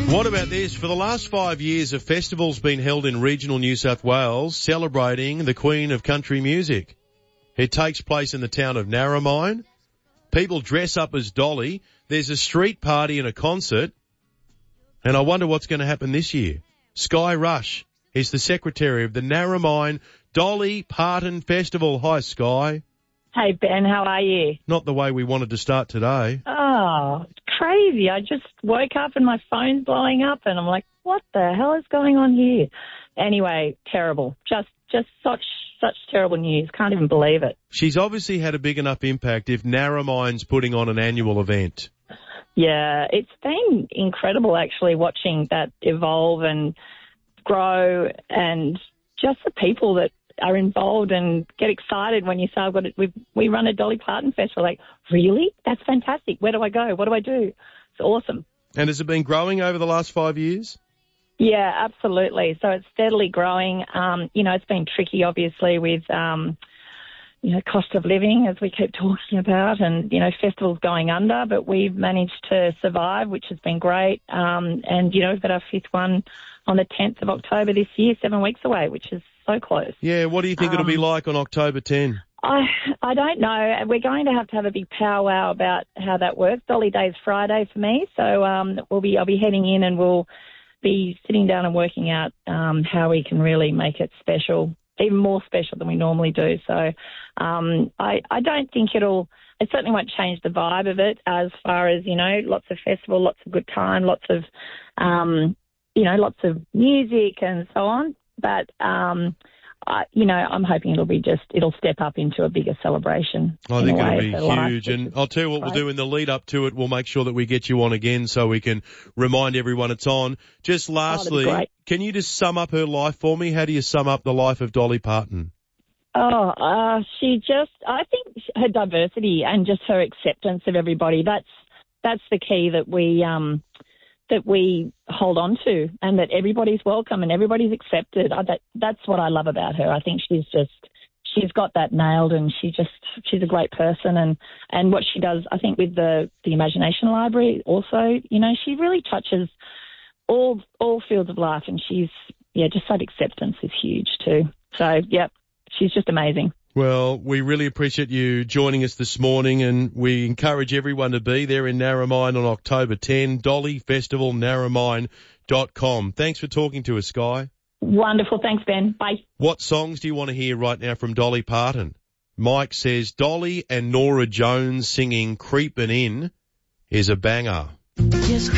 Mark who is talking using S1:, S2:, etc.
S1: What about this? For the last 5 years, a festival's been held in regional New South Wales celebrating the Queen of Country Music. It takes place in the town of Narromine. People dress up as Dolly. There's a street party and a concert. And I wonder what's going to happen this year. Sky Rush is the secretary of the Narromine Dolly Parton Festival. Hi, Sky.
S2: Hey, Ben, how are you?
S1: Not the way we wanted to start today.
S2: Oh, crazy. I just woke up and my phone's blowing up and I'm like, what the hell is going on here? Anyway, terrible. Just such terrible news. Can't even believe it.
S1: She's obviously had a big enough impact if Narromine's putting on an annual event.
S2: Yeah, it's been incredible actually watching that evolve and grow, and just the people that are involved and get excited when you say, we run a Dolly Parton Festival. Like, really? That's fantastic. Where do I go? What do I do? It's awesome.
S1: And has it been growing over the last 5 years?
S2: Yeah, absolutely. So it's steadily growing. It's been tricky, obviously, with, cost of living, as we keep talking about, and, festivals going under, but we've managed to survive, which has been great. We've got our fifth one on the 10th of October this year, 7 weeks away, which is so close. Yeah,
S1: what do you think it'll be like on October 10?
S2: I don't know. We're going to have a big powwow about how that works. Dolly Day's Friday for me, so I'll be heading in and we'll be sitting down and working out how we can really make it special, even more special than we normally do. So I don't think it certainly won't change the vibe of it as far as, lots of festival, lots of good time, lots of music and so on. But, I'm hoping it'll step up into a bigger celebration.
S1: I think it'll be huge. And I'll tell you what we'll do in the lead up to it. We'll make sure that we get you on again so we can remind everyone it's on. Just lastly, can you just sum up her life for me? How do you sum up the life of Dolly Parton?
S2: I think her diversity and just her acceptance of everybody, that's the key that we hold on to, and that everybody's welcome and everybody's accepted. That's what I love about her. I think she's got that nailed, and she's a great person, and what she does, I think, with the Imagination Library also, she really touches all fields of life, and just that acceptance is huge too. So, she's just amazing.
S1: Well, we really appreciate you joining us this morning, and we encourage everyone to be there in Narromine on October 10, dollyfestivalnarromine.com. Thanks for talking to us, Sky.
S2: Wonderful. Thanks, Ben. Bye.
S1: What songs do you want to hear right now from Dolly Parton? Mike says Dolly and Nora Jones singing Creepin' In is a banger.
S3: Just